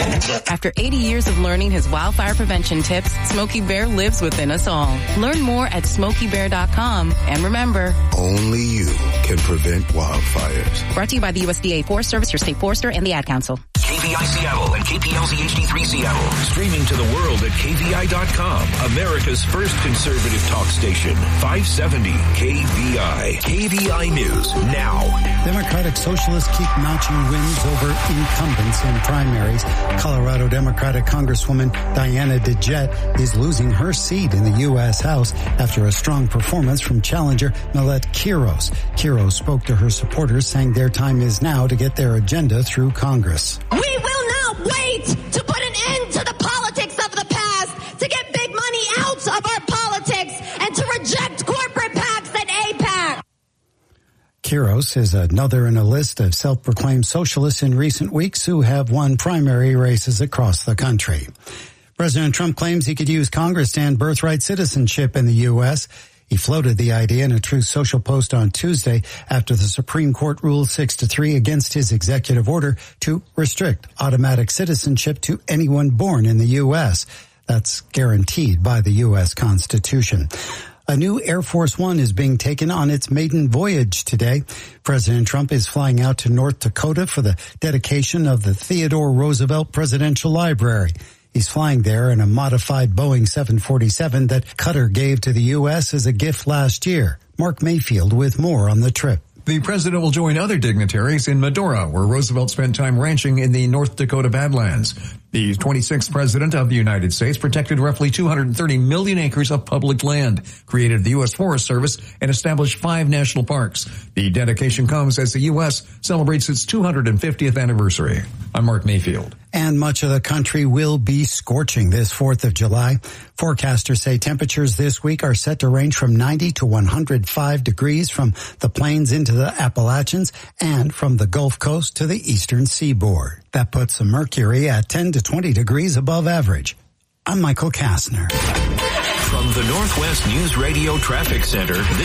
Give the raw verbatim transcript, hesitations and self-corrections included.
After eighty years of learning his wildfire prevention tips, Smokey Bear lives within us all. Learn more at smokey bear dot com. And remember, only you can prevent wildfires. Brought to you by the U S D A Forest Service, your state forester, and the Ad Council. K V I Seattle and K P L Z H D three Seattle. Streaming to the world at K V I dot com. America's first conservative talk station. five seventy K V I. K V I News now. Democratic Socialists keep notching wins over incumbents in primaries. Colorado Democratic Congresswoman Diana DeJette is losing her seat in the U S House after a strong performance from challenger Millette Quiros. Quiros spoke to her supporters, saying their time is now to get their agenda through Congress. We will not wait to put an end to the politics of the past, to get big money out of our politics, and to reject corporate PACs and AIPAC. Quiros is another in a list of self-proclaimed socialists in recent weeks who have won primary races across the country. President Trump claims he could use Congress to end birthright citizenship in the U S He floated the idea in a Truth Social post on Tuesday after the Supreme Court ruled six to three against his executive order to restrict automatic citizenship to anyone born in the U S That's guaranteed by the U S Constitution. A new Air Force One is being taken on its maiden voyage today. President Trump is flying out to North Dakota for the dedication of the Theodore Roosevelt Presidential Library. He's flying there in a modified Boeing seven forty-seven that Qatar gave to the U S as a gift last year. Mark Mayfield with more on the trip. The president will join other dignitaries in Medora, where Roosevelt spent time ranching in the North Dakota Badlands. The twenty-sixth president of the United States protected roughly two hundred thirty million acres of public land, created the U S Forest Service, and established five national parks. The dedication comes as the U S celebrates its two hundred fiftieth anniversary. I'm Mark Mayfield. And much of the country will be scorching this fourth of July. Forecasters say temperatures this week are set to range from ninety to one hundred five degrees from the plains into the Appalachians and from the Gulf Coast to the eastern seaboard. That puts the mercury at ten to twenty degrees above average. I'm Michael Kastner. From the Northwest News Radio Traffic Center, this